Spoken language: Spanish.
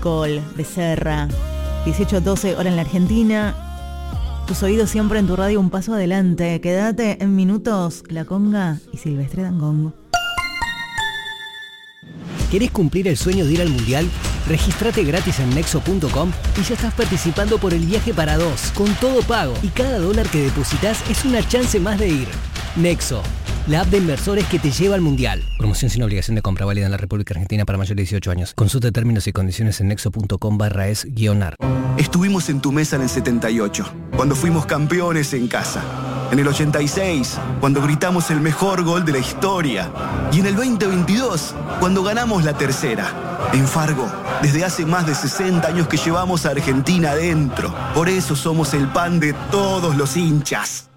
Col, Becerra. 18:12 hora en la Argentina. Tus oídos siempre en tu radio, un paso adelante. Quédate en minutos, La Conga y Silvestre Dangond. ¿Querés cumplir el sueño de ir al Mundial? Regístrate gratis en Nexo.com y ya estás participando por el viaje para dos, con todo pago. Y cada dólar que depositas es una chance más de ir. Nexo, la app de inversores que te lleva al Mundial. Promoción sin obligación de compra, válida en la República Argentina para mayores de 18 años. Consulta términos y condiciones en nexo.com/es-ar. Estuvimos en tu mesa en el 78, cuando fuimos campeones en casa. En el 86, cuando gritamos el mejor gol de la historia. Y en el 2022, cuando ganamos la tercera. En Fargo, desde hace más de 60 años que llevamos a Argentina adentro. Por eso somos el pan de todos los hinchas.